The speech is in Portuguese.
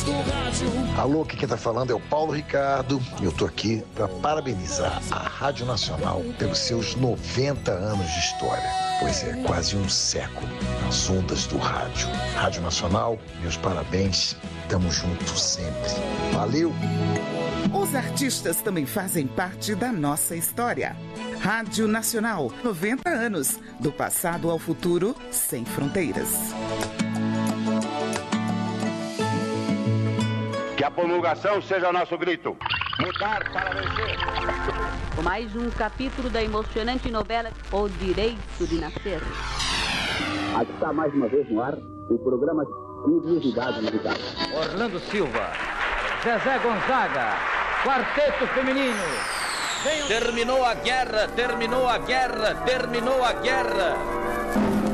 do rádio. Alô, aqui quem tá falando é o Paulo Ricardo e eu tô aqui para parabenizar a Rádio Nacional pelos seus 90 anos de história. Pois é, quase um século nas ondas do rádio. Rádio Nacional, meus parabéns, tamo junto sempre. Valeu! Os artistas também fazem parte da nossa história. Rádio Nacional, 90 anos, do passado ao futuro, sem fronteiras. Que a promulgação seja nosso grito. Lutar para vencer. Com mais um capítulo da emocionante novela O Direito de Nascer. Aqui está mais uma vez no ar o programa Curiosidade Musical. Orlando Silva, Zezé Gonzaga, Quarteto Feminino. Terminou a guerra, terminou a guerra, terminou a guerra.